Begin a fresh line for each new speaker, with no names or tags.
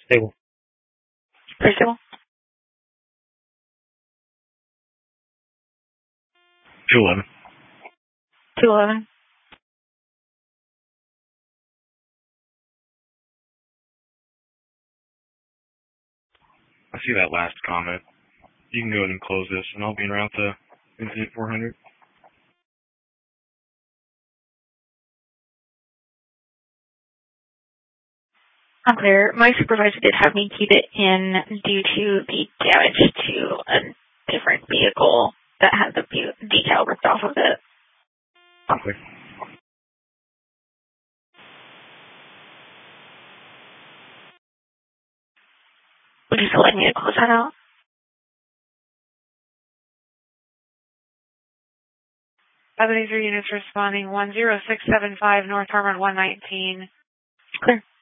Stable.
Pretty stable.
211.
211.
I see that last comment. You can go ahead and close this, and I'll be en route to Infinite 400.
Unclear. My supervisor did have me keep it in due to the damage to a different vehicle that had the decal ripped off of it.
Unclear.
Would you still like me to close that out? 583 units responding 10675 North Harmon 119. Clear.